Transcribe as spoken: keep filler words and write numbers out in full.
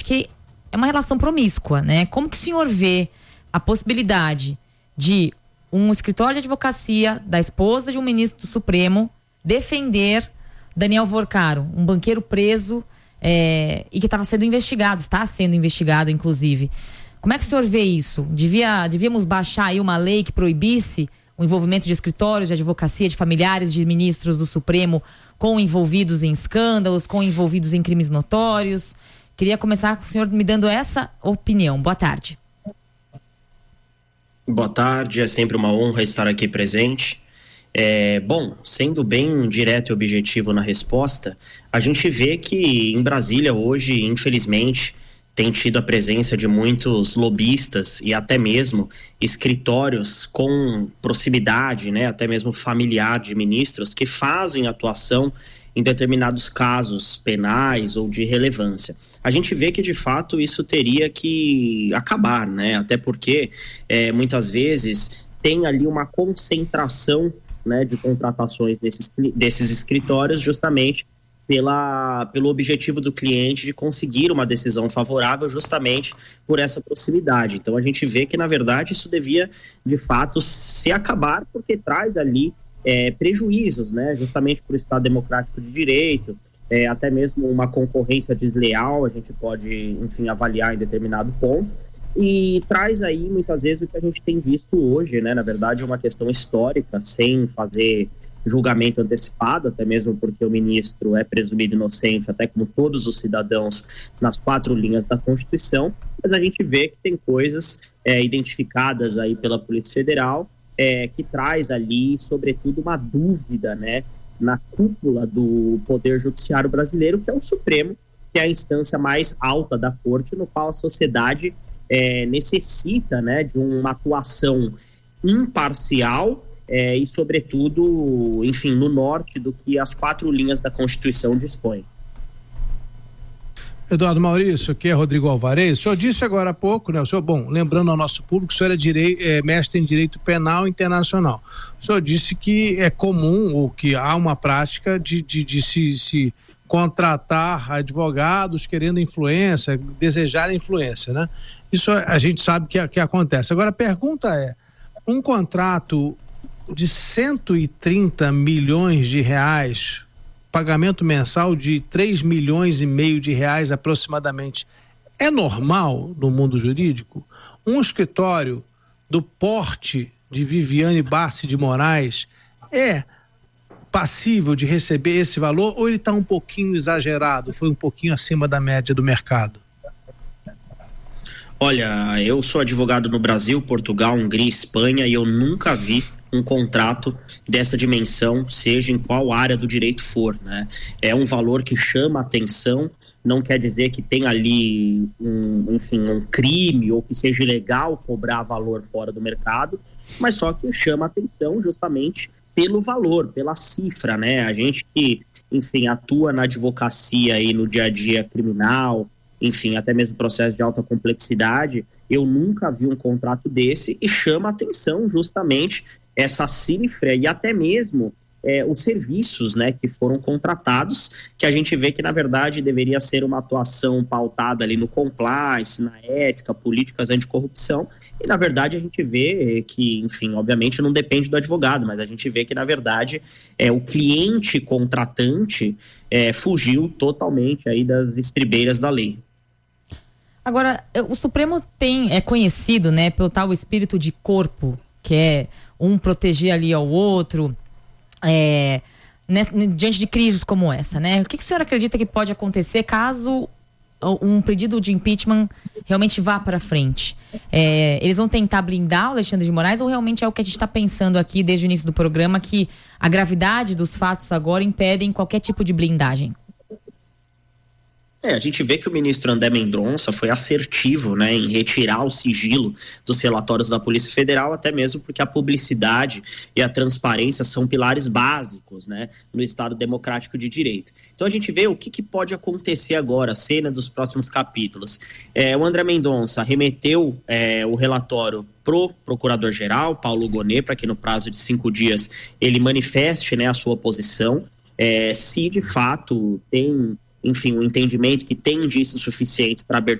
porque é uma relação promíscua, né? Como que o senhor vê a possibilidade de um escritório de advocacia da esposa de um ministro do Supremo defender Daniel Vorcaro, um banqueiro preso é, e que estava sendo investigado, está sendo investigado, inclusive. Como é que o senhor vê isso? Devia, devíamos baixar aí uma lei que proibisse o envolvimento de escritórios de advocacia, de familiares de ministros do Supremo com envolvidos em escândalos, com envolvidos em crimes notórios? Queria começar com o senhor me dando essa opinião. Boa tarde. Boa tarde, é sempre uma honra estar aqui presente. É, bom, sendo bem direto e objetivo na resposta, a gente vê que em Brasília hoje, infelizmente, tem tido a presença de muitos lobistas e até mesmo escritórios com proximidade, né, até mesmo familiar de ministros que fazem atuação em determinados casos penais ou de relevância. A gente vê que, de fato, isso teria que acabar, né? Até porque, é, muitas vezes, tem ali uma concentração, né, de contratações desses, desses escritórios justamente pela, pelo objetivo do cliente de conseguir uma decisão favorável justamente por essa proximidade. Então, a gente vê que, na verdade, isso devia, de fato, se acabar porque traz ali É, prejuízos, né? Justamente por Estado democrático de direito, é, até mesmo uma concorrência desleal, a gente pode, enfim, avaliar em determinado ponto, e traz aí muitas vezes o que a gente tem visto hoje, né? Na verdade, uma questão histórica, sem fazer julgamento antecipado, até mesmo porque o ministro é presumido inocente, até como todos os cidadãos, nas quatro linhas da Constituição, mas a gente vê que tem coisas é, identificadas aí pela Polícia Federal, É, que traz ali, sobretudo, uma dúvida, né, na cúpula do Poder Judiciário brasileiro, que é o Supremo, que é a instância mais alta da corte, no qual a sociedade é, necessita, né, de uma atuação imparcial é, e, sobretudo, enfim, no norte do que as quatro linhas da Constituição dispõem. Eduardo Maurício, aqui é Rodrigo Alvarez. O senhor disse agora há pouco, né? O senhor, bom, lembrando ao nosso público, o senhor é, direi, é mestre em Direito Penal Internacional. O senhor disse que é comum, ou que há uma prática de, de, de se, se contratar advogados querendo influência, desejar influência, né? Isso a gente sabe que, que acontece. Agora, a pergunta é, um contrato de cento e trinta milhões de reais, pagamento mensal de três milhões e meio de reais aproximadamente, é normal no mundo jurídico? Um escritório do porte de Viviane Bassi de Moraes é passível de receber esse valor ou ele está um pouquinho exagerado, foi um pouquinho acima da média do mercado? Olha, eu sou advogado no Brasil, Portugal, Hungria, Espanha, e eu nunca vi um contrato dessa dimensão, seja em qual área do direito for, né? É um valor que chama atenção, não quer dizer que tem ali um, enfim, um crime ou que seja ilegal cobrar valor fora do mercado, mas só que chama atenção justamente pelo valor, pela cifra, né? A gente que, enfim, atua na advocacia e no dia a dia criminal, enfim, até mesmo processo de alta complexidade, eu nunca vi um contrato desse e chama atenção justamente essa cifra e até mesmo é, os serviços, né, que foram contratados, que a gente vê que, na verdade, deveria ser uma atuação pautada ali no compliance, na ética, políticas anticorrupção, e, na verdade, a gente vê que, enfim, obviamente não depende do advogado, mas a gente vê que, na verdade, é, o cliente contratante é, fugiu totalmente aí das estribeiras da lei. Agora, o Supremo tem, é conhecido, né, pelo tal espírito de corpo, que é um proteger ali ao outro, é, né, diante de crises como essa, né? O que, que o senhor acredita que pode acontecer caso um pedido de impeachment realmente vá para frente? É, eles vão tentar blindar o Alexandre de Moraes ou realmente é o que a gente está pensando aqui desde o início do programa, que a gravidade dos fatos agora impedem qualquer tipo de blindagem? É, a gente vê que o ministro André Mendonça foi assertivo, né, em retirar o sigilo dos relatórios da Polícia Federal, até mesmo porque a publicidade e a transparência são pilares básicos, né, no Estado democrático de direito. Então a gente vê o que, que pode acontecer agora, a cena dos próximos capítulos. É, o André Mendonça remeteu é, o relatório pro Procurador-Geral, Paulo Gonet, para que no prazo de cinco dias ele manifeste, né, a sua posição, é, se de fato tem, enfim, um entendimento que tem indícios suficientes para abertura